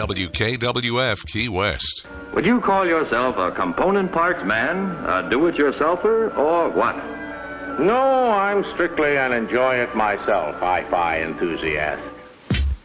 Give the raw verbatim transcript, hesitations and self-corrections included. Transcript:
W K W F Key West. Would you call yourself a component parts man, a do-it-yourselfer, or what? No, I'm strictly an enjoy-it-myself hi-fi enthusiast.